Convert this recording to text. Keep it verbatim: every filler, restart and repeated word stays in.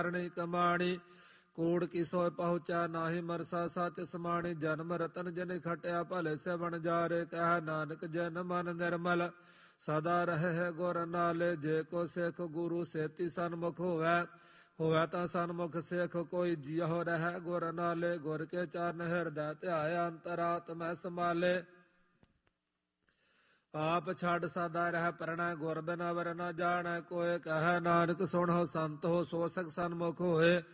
ਕਰਨੀ ਕਮਾਣੀ ਕੋੜ ਕੀ ਸੋਇ ਪਹੁੰਚਾ ਨਾਹੀ ਮਰਸਾ ਸਚ ਸਮਾਣੀ ਜਨਮ ਰਤਨ ਜਨ ਖਟਿਆ ਭਲੇ ਸੇ ਬਣ ਜਾਰੇ ਕਹਿ ਨਾਨਕ ਜਨ ਮਨ ਨਿਰਮਲ ਸਦਾ ਰਹੇ ਗੁਰ ਨਾਲੇ ਜੇ ਕੋ ਸਿੱਖ ਗੁਰੂ ਸੇਤੀ ਸਨਮੁਖ ਹੋਵੈ ਹੋਵੈ ਤਾਂ ਸਨਮੁਖ ਸਿੱਖ ਕੋਈ ਜਿਉ ਰਹਿ ਗੁਰ ਨਾਲੇ ਗੁਰ ਕੇ ਚਰਨ ਹਿਰਦੈ ਧਿਆਇ ਅੰਤਰਾਤਮੈ ਸਮਾਲੇ ਆਪ ਛੱਡ ਸਦਾ ਰਹਿ ਪਰਣੈ ਗੁਰ ਬਿਨ ਅਵਰ ਨ ਜਾਣੈ ਕੋਇ ਕਹੈ ਨਾਨਕ ਸੁਣੋ ਸੰਤੋ ਸੋ ਸਖ ਸਨਮੁਖ ਹੋਏ